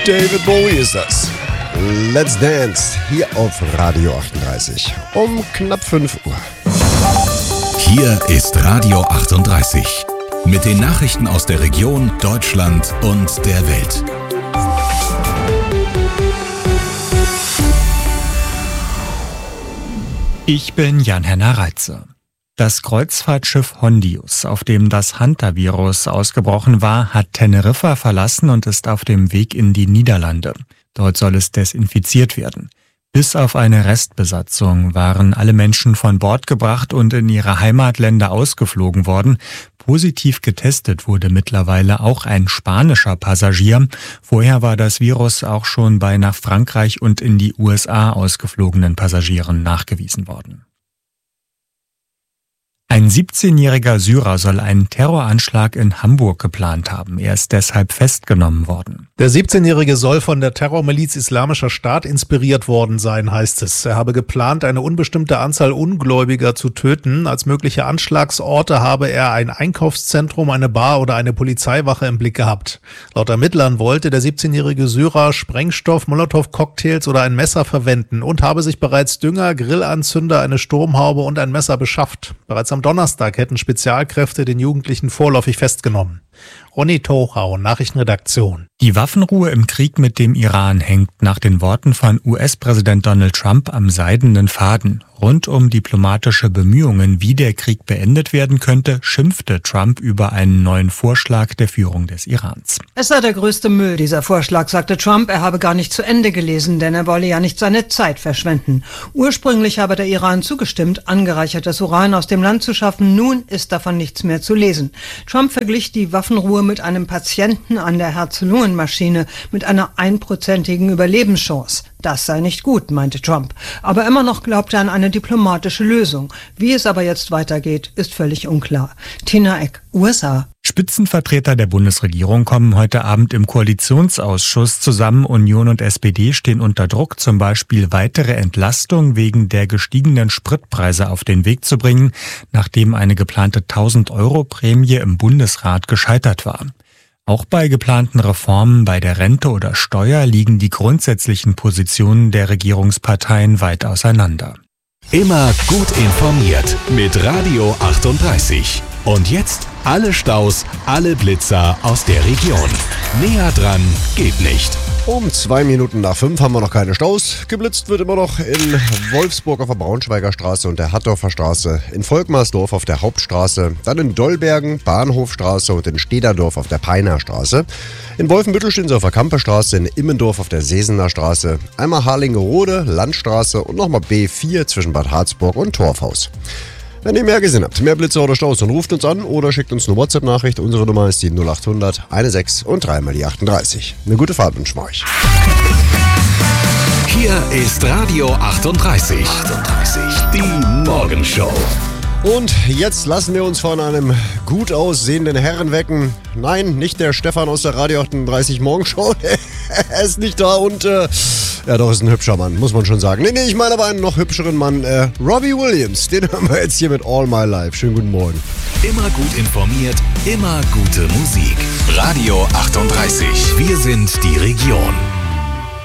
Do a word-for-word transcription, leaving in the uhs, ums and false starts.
David Bowie ist das. Let's Dance hier auf Radio achtunddreißig um knapp fünf Uhr. Hier ist Radio achtunddreißig mit den Nachrichten aus der Region, Deutschland und der Welt. Ich bin Jan-Henner Reitze. Das Kreuzfahrtschiff Hondius, auf dem das Hantavirus ausgebrochen war, hat Teneriffa verlassen und ist auf dem Weg in die Niederlande. Dort soll es desinfiziert werden. Bis auf eine Restbesatzung waren alle Menschen von Bord gebracht und in ihre Heimatländer ausgeflogen worden. Positiv getestet wurde mittlerweile auch ein spanischer Passagier. Vorher war das Virus auch schon bei nach Frankreich und in die U S A ausgeflogenen Passagieren nachgewiesen worden. Ein siebzehnjähriger Syrer soll einen Terroranschlag in Hamburg geplant haben. Er ist deshalb festgenommen worden. Der siebzehnjährige soll von der Terrormiliz Islamischer Staat inspiriert worden sein, heißt es. Er habe geplant, eine unbestimmte Anzahl Ungläubiger zu töten. Als mögliche Anschlagsorte habe er ein Einkaufszentrum, eine Bar oder eine Polizeiwache im Blick gehabt. Laut Ermittlern wollte der siebzehnjährige Syrer Sprengstoff, Molotow-Cocktails oder ein Messer verwenden und habe sich bereits Dünger, Grillanzünder, eine Sturmhaube und ein Messer beschafft. Bereits am Donnerstag hätten Spezialkräfte den Jugendlichen vorläufig festgenommen. Ronny Tochau, Nachrichtenredaktion. Die Waffenruhe im Krieg mit dem Iran hängt nach den Worten von U S-Präsident Donald Trump am seidenen Faden. Rund um diplomatische Bemühungen, wie der Krieg beendet werden könnte, schimpfte Trump über einen neuen Vorschlag der Führung des Irans. Es sei der größte Müll, dieser Vorschlag, sagte Trump. Er habe gar nicht zu Ende gelesen, denn er wolle ja nicht seine Zeit verschwenden. Ursprünglich habe der Iran zugestimmt, angereichertes Uran aus dem Land zu schaffen. Nun ist davon nichts mehr zu lesen. Trump verglich die Waffenruhe mit einem Patienten an der Herz-Lungen-Maschine mit einer einprozentigen Überlebenschance. Das sei nicht gut, meinte Trump. Aber immer noch glaubt er an eine diplomatische Lösung. Wie es aber jetzt weitergeht, ist völlig unklar. Tina Eck, U S A. Spitzenvertreter der Bundesregierung kommen heute Abend im Koalitionsausschuss zusammen. Union und S P D stehen unter Druck, zum Beispiel weitere Entlastung wegen der gestiegenen Spritpreise auf den Weg zu bringen, nachdem eine geplante tausend-Euro-Prämie im Bundesrat gescheitert war. Auch bei geplanten Reformen bei der Rente oder Steuer liegen die grundsätzlichen Positionen der Regierungsparteien weit auseinander. Immer gut informiert mit Radio achtunddreißig. Und jetzt alle Staus, alle Blitzer aus der Region. Näher dran geht nicht. Um zwei Minuten nach fünf haben wir noch keine Staus. Geblitzt wird immer noch in Wolfsburg auf der Braunschweiger Straße und der Hattorfer Straße, in Volkmarsdorf auf der Hauptstraße, dann in Dollbergen, Bahnhofstraße und in Stederdorf auf der Peiner Straße. In Wolfenbüttel stehen sie auf der Kamperstraße, in Immendorf auf der Sesener Straße, einmal Harlingerode, Landstraße und nochmal B vier zwischen Bad Harzburg und Torfhaus. Wenn ihr mehr gesehen habt, mehr Blitzer oder Staus, dann ruft uns an oder schickt uns eine WhatsApp-Nachricht. Unsere Nummer ist die null acht hundert sechzehn und dreimal die achtunddreißig. Eine gute Fahrt wünschen wir euch. Hier ist Radio achtunddreißig. achtunddreißig. Die Morgenshow. Und jetzt lassen wir uns von einem gut aussehenden Herrn wecken. Nein, nicht der Stefan aus der Radio achtunddreißig Morgenshow. Er ist nicht da und äh, ja doch, ist ein hübscher Mann, muss man schon sagen. Nee, nee, ich meine aber einen noch hübscheren Mann. Äh, Robbie Williams, den hören wir jetzt hier mit All My Life. Schönen guten Morgen. Immer gut informiert, immer gute Musik. Radio achtunddreißig. Wir sind die Region.